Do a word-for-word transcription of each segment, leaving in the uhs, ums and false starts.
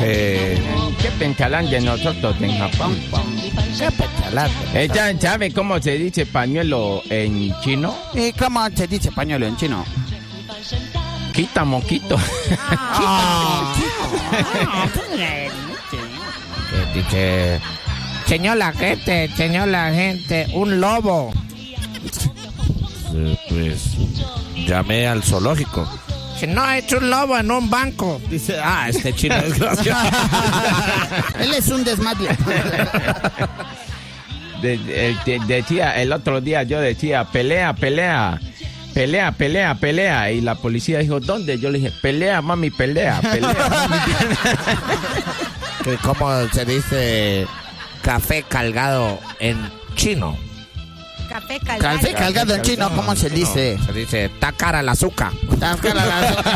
Eh, ¿Qué penchalán de nosotros en Japón? ¿Qué penchalán? Eh, ¿ya ¿Sabe cómo se dice pañuelo en chino? ¿Y cómo se dice pañuelo en chino? Quita moquito. Ah, dice, señor la gente, señor la gente, un lobo. Eh, pues llamé al zoológico. Si no ha hecho un lobo en un banco. Dice, ah, este chino es gracioso. Él es un desmadre. De, de, de, decía, el otro día yo decía, pelea, pelea, pelea, pelea, pelea. Y la policía dijo, ¿dónde? Yo le dije, pelea, mami, pelea, pelea, mami. ¿Cómo se dice café calgado en chino? Café calgado. Café calgado en chino, ¿cómo se dice? Se dice, está cara el azúcar. Está cara el azúcar.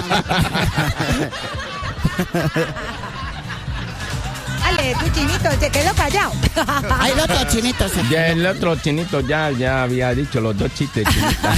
Dale, tu chinito, se quedó callado. Hay otro chinito. Se... Ya el otro chinito ya, ya había dicho los dos chistes, chinita.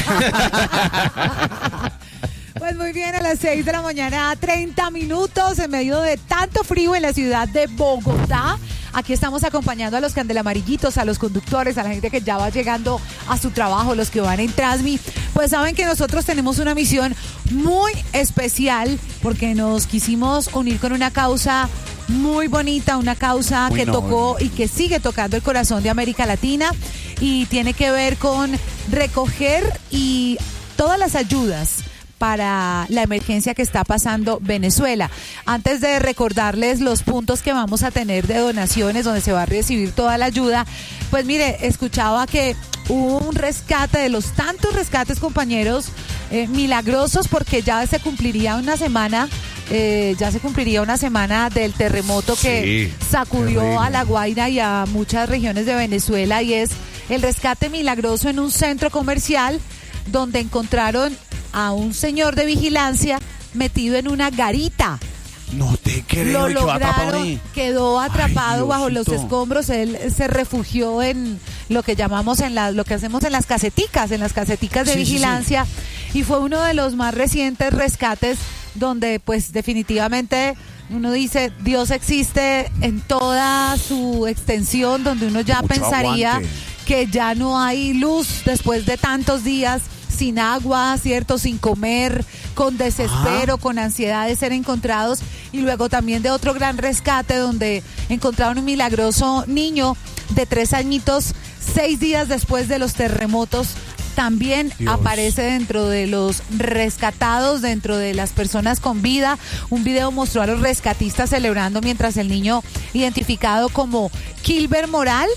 Pues muy bien, a las seis de la mañana, treinta minutos, en medio de tanto frío en la ciudad de Bogotá. Aquí estamos acompañando a los candelamarillitos, a los conductores, a la gente que ya va llegando a su trabajo, los que van en Transmi. Pues saben que nosotros tenemos una misión muy especial porque nos quisimos unir con una causa muy bonita, una causa Muy que no, tocó no. y que sigue tocando el corazón de América Latina y tiene que ver con recoger y todas las ayudas para la emergencia que está pasando Venezuela. Antes de recordarles los puntos que vamos a tener de donaciones donde se va a recibir toda la ayuda, pues mire, escuchaba que hubo un rescate de los tantos rescates, compañeros, eh, milagrosos, porque ya se cumpliría una semana eh, ya se cumpliría una semana del terremoto que Sí, sacudió terrible. a La Guaira y a muchas regiones de Venezuela, y es el rescate milagroso en un centro comercial donde encontraron a un señor de vigilancia metido en una garita. No te creo. Lo y quedó atrapado lograron, ahí. quedó atrapado Ay, bajo los Diosito. escombros. Él se refugió en lo que llamamos en la, lo que hacemos en las caseticas, en las caseticas de Sí, sí, vigilancia, y fue uno de los más recientes rescates donde pues definitivamente uno dice Dios existe en toda su extensión, donde uno ya Mucho pensaría aguante. que ya no hay luz después de tantos días sin agua, ¿cierto? Sin comer, con desespero, Ajá. con ansiedad de ser encontrados, y luego también de otro gran rescate donde encontraron un milagroso niño de tres añitos, seis días después de los terremotos. También Dios. aparece dentro de los rescatados, dentro de las personas con vida. Un video mostró a los rescatistas celebrando mientras el niño, identificado como Kilber Moral,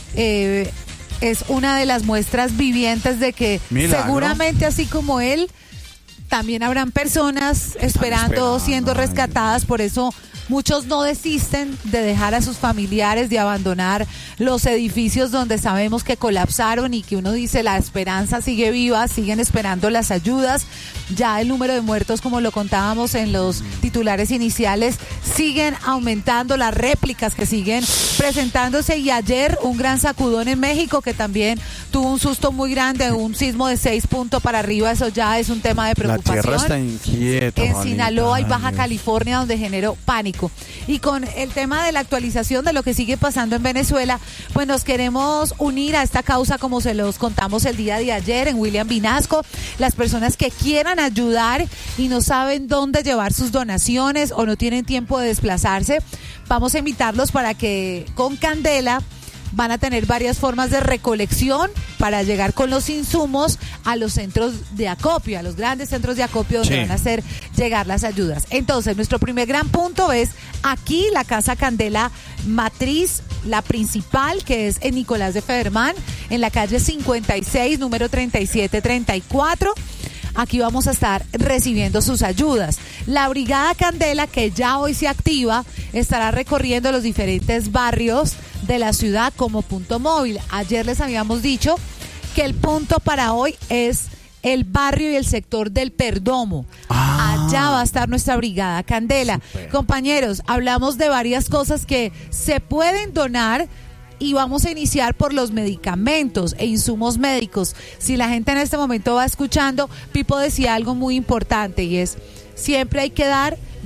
eh, es una de las muestras vivientes de que Milagro. seguramente así como él, también habrán personas esperando, esperando, siendo ay. rescatadas. Por eso muchos no desisten de dejar a sus familiares, de abandonar los edificios donde sabemos que colapsaron y que uno dice la esperanza sigue viva, siguen esperando las ayudas. Ya el número de muertos, como lo contábamos en los titulares iniciales, siguen aumentando, las réplicas que siguen presentándose, y ayer un gran sacudón en México que también tuvo un susto muy grande, un sismo de seis puntos para arriba. Eso ya es un tema de La preocupación. tierra está inquieta. En Juanita. Sinaloa y Ay, Baja Dios. California, donde generó pánico. Y con el tema de la actualización de lo que sigue pasando en Venezuela, pues nos queremos unir a esta causa, como se los contamos el día de ayer en William Vinasco. Las personas que quieran ayudar y no saben dónde llevar sus donaciones o no tienen tiempo de desplazarse, vamos a invitarlos para que con Candela van a tener varias formas de recolección para llegar con los insumos a los centros de acopio, a los grandes centros de acopio donde Sí. van a hacer llegar las ayudas. Entonces, nuestro primer gran punto es aquí la Casa Candela Matriz, la principal, que es en Nicolás de Federman, en la calle cincuenta y seis, número treinta y siete treinta y cuatro. Aquí vamos a estar recibiendo sus ayudas. La Brigada Candela, que ya hoy se activa, estará recorriendo los diferentes barrios de la ciudad como punto móvil. Ayer les habíamos dicho que el punto para hoy es el barrio y el sector del Perdomo. Ah. Allá va a estar nuestra Brigada Candela. Super. Compañeros, hablamos de varias cosas que se pueden donar, y vamos a iniciar por los medicamentos e insumos médicos. Si la gente en este momento va escuchando, Pipo decía algo muy importante, y es: siempre hay que dar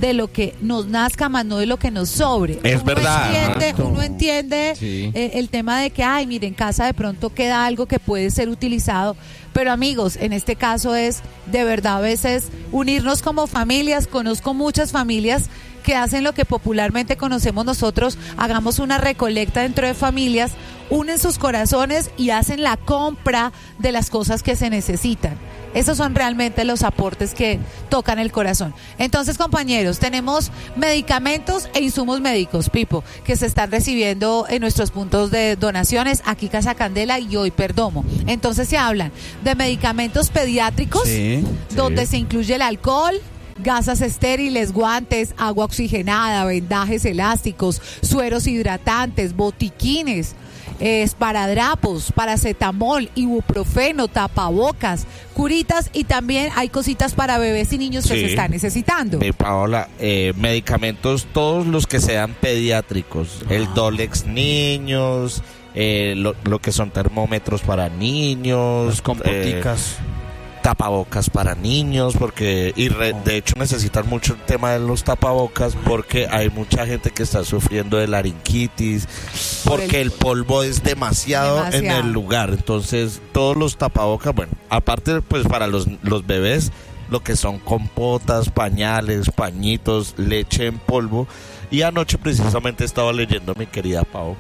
de lo que nos nazca, más no de lo que nos sobre. Es uno verdad. Entiende, Exacto. uno entiende Sí. eh, el tema de que, ay, mire, en casa de pronto queda algo que puede ser utilizado. Pero amigos, en este caso es de verdad a veces unirnos como familias. Conozco muchas familias que hacen lo que popularmente conocemos nosotros, hagamos una recolecta dentro de familias, unen sus corazones y hacen la compra de las cosas que se necesitan. Esos son realmente los aportes que tocan el corazón. Entonces, compañeros, tenemos medicamentos e insumos médicos, Pipo, que se están recibiendo en nuestros puntos de donaciones, aquí Casa Candela y hoy Perdomo. Entonces se hablan de medicamentos pediátricos, Sí, donde se incluye el alcohol, gasas estériles, guantes, agua oxigenada, vendajes elásticos, sueros hidratantes, botiquines, eh, esparadrapos, paracetamol, ibuprofeno, tapabocas, curitas, y también hay cositas para bebés y niños que Sí. se están necesitando. Mi Paola, eh, medicamentos todos los que sean pediátricos, el Dolex niños, eh, lo, lo que son termómetros para niños, las eh, compoticas. tapabocas para niños, porque y re- de hecho necesitan mucho el tema de los tapabocas, porque hay mucha gente que está sufriendo de laringitis, Por porque el- el, polvo es demasiado, en Demasiado. el lugar. Entonces todos los tapabocas, bueno, aparte pues para los, los bebés, lo que son compotas, pañales, pañitos, leche en polvo. Y anoche precisamente estaba leyendo, mi querida Pau,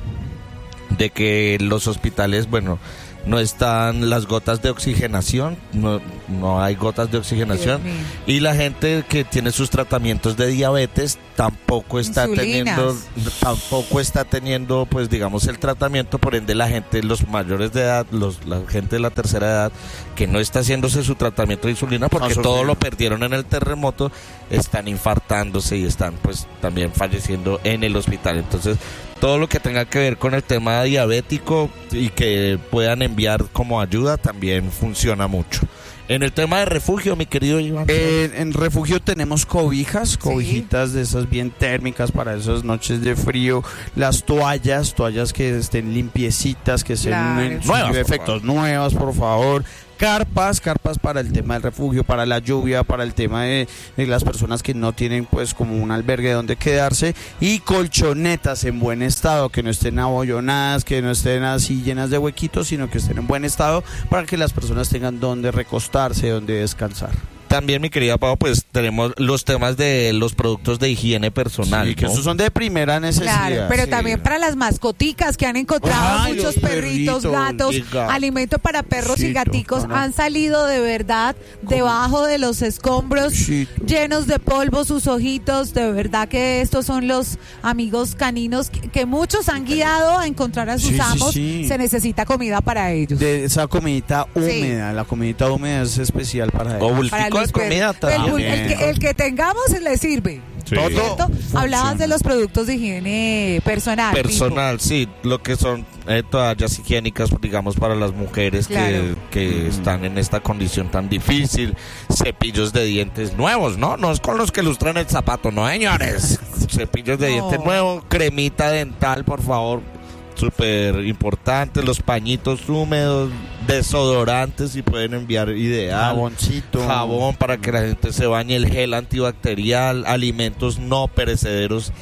de que los hospitales, bueno, no están las gotas de oxigenación, no, no hay gotas de oxigenación, Dios mío. y la gente que tiene sus tratamientos de diabetes tampoco está Insulinas. teniendo, tampoco está teniendo, pues digamos, el tratamiento. Por ende, la gente, los mayores de edad, los, la gente de la tercera edad que no está haciéndose su tratamiento de insulina porque Está todo sufriendo. lo perdieron en el terremoto, están infartándose y están pues también falleciendo en el hospital. Entonces, todo lo que tenga que ver con el tema diabético y que puedan enviar como ayuda también funciona mucho. En el tema de refugio, mi querido Iván. Eh, en refugio tenemos cobijas, cobijitas de esas bien térmicas para esas noches de frío, las toallas, toallas que estén limpiecitas, que sean Claro. en sus Nuevas, por efectos nuevas, por favor. Carpas, carpas para el tema del refugio, para la lluvia, para el tema de, de las personas que no tienen pues como un albergue donde quedarse, y colchonetas en buen estado, que no estén abollonadas, que no estén así llenas de huequitos, sino que estén en buen estado para que las personas tengan donde recostarse, donde descansar. También, mi querida Pau, pues tenemos los temas de los productos de higiene personal. Sí, que ¿no? esos son de primera necesidad. Claro, pero Sí. también para las mascoticas que han encontrado Ay, muchos los perritos, perritos gatos, y gatos. alimento para perros y Sí, gaticos, no, no. han salido de verdad debajo de los escombros, Sí. llenos de polvo sus ojitos. De verdad que estos son los amigos caninos que, que muchos han guiado a encontrar a sus Sí, sí, amos. sí. Se necesita comida para ellos. De esa comidita húmeda, la comidita húmeda es especial para O ellos. Para bultico de los perros. comida el, también. bul- el que, el que tengamos le sirve. Sí. Todo ¿Cierto? funciona. Hablabas de los productos de higiene personal. Personal, sí, lo que son eh, toallas higiénicas, digamos, para las mujeres Claro. que, que están en esta condición tan difícil, cepillos de dientes nuevos, ¿no? No es con los que lustran el zapato, no, señores. Cepillos de No. dientes nuevos, cremita dental, por favor, súper importante, los pañitos húmedos, desodorantes, si pueden enviar, ideal. Jaboncito. Jabón para que la gente se bañe, el gel antibacterial, alimentos no perecederos.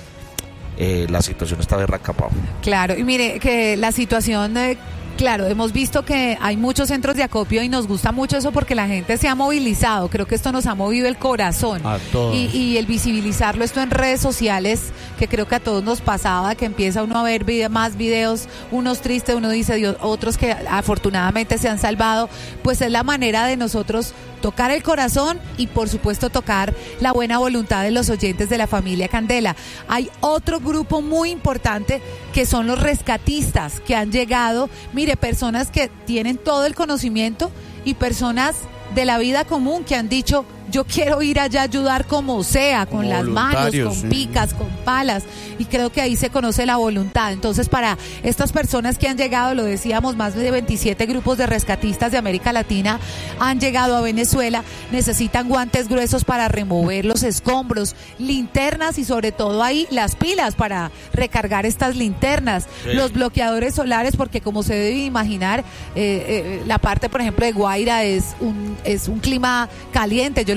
Eh, la situación está berraca, Pau. Claro, y mire que la situación, eh, claro, hemos visto que hay muchos centros de acopio y nos gusta mucho eso porque la gente se ha movilizado. Creo que esto nos ha movido el corazón. A todos. Y, y el visibilizarlo esto en redes sociales, que creo que a todos nos pasaba, que empieza uno a ver vide- más videos, unos tristes, uno dice, Dios, otros que afortunadamente se han salvado, pues es la manera de nosotros tocar el corazón y por supuesto tocar la buena voluntad de los oyentes de la familia Candela. Hay otro grupo muy importante que son los rescatistas que han llegado, mire, personas que tienen todo el conocimiento y personas de la vida común que han dicho, yo quiero ir allá a ayudar como sea, con Como las manos, voluntarios, con sí. picas, con palas, y creo que ahí se conoce la voluntad. Entonces, para estas personas que han llegado, lo decíamos, más de veintisiete grupos de rescatistas de América Latina han llegado a Venezuela, necesitan guantes gruesos para remover los escombros, linternas y sobre todo ahí las pilas para recargar estas linternas, Sí. los bloqueadores solares, porque como se debe imaginar, eh, eh, la parte, por ejemplo, de Guaira es un, es un clima caliente. Yo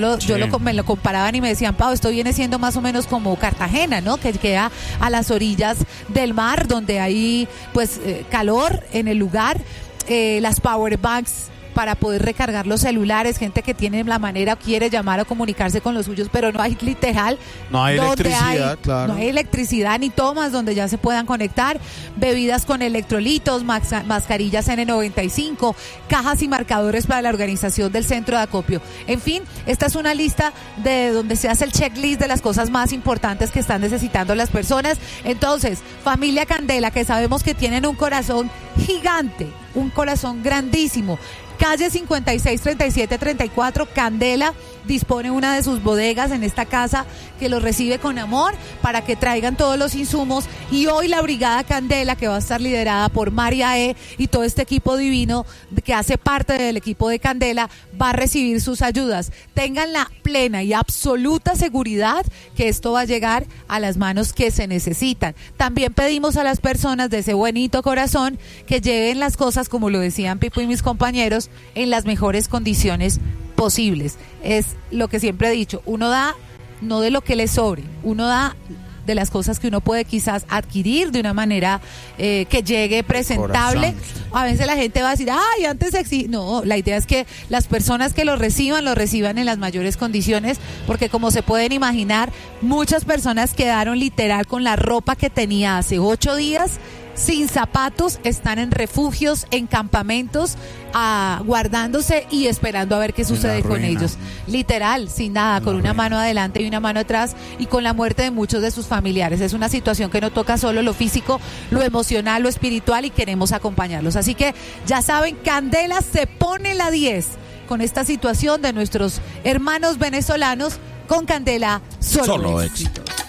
lo, Sí. yo lo, me lo comparaban y me decían, Pau, esto viene siendo más o menos como Cartagena, ¿no? Que queda a las orillas del mar, donde hay pues eh, calor en el lugar, eh, las power banks para poder recargar los celulares, gente que tiene la manera, quiere llamar o comunicarse con los suyos, pero no hay literal. No hay donde electricidad, hay- claro. No hay electricidad ni tomas donde ya se puedan conectar, bebidas con electrolitos, maxa- mascarillas N noventa y cinco, cajas y marcadores para la organización del centro de acopio. En fin, esta es una lista de donde se hace el checklist de las cosas más importantes que están necesitando las personas. Entonces, familia Candela, que sabemos que tienen un corazón gigante, un corazón grandísimo. Calle cincuenta y seis, treinta y siete, treinta y cuatro, Candela dispone una de sus bodegas en esta casa que los recibe con amor para que traigan todos los insumos, y hoy la Brigada Candela, que va a estar liderada por María E. y todo este equipo divino que hace parte del equipo de Candela, va a recibir sus ayudas. Tengan la plena y absoluta seguridad que esto va a llegar a las manos que se necesitan. También pedimos a las personas de ese bonito corazón que lleven las cosas, como lo decían Pipo y mis compañeros, en las mejores condiciones posibles. Es lo que siempre he dicho, uno da no de lo que le sobre, uno da de las cosas que uno puede quizás adquirir de una manera eh, que llegue presentable. Corazón. A veces la gente va a decir, ay, antes exi-". No, la idea es que las personas que lo reciban, lo reciban en las mayores condiciones, porque como se pueden imaginar, muchas personas quedaron literal con la ropa que tenía hace ocho días, sin zapatos, están en refugios, en campamentos, ah, guardándose y esperando a ver qué sucede con ruina. ellos. Literal, sin nada, con una mano adelante y una mano atrás, y con la muerte de muchos de sus familiares. Es una situación que no toca solo lo físico, lo emocional, lo espiritual, y queremos acompañarlos. Así que ya saben, Candela se pone la diez con esta situación de nuestros hermanos venezolanos. Con Candela, solo, Solo éxitos.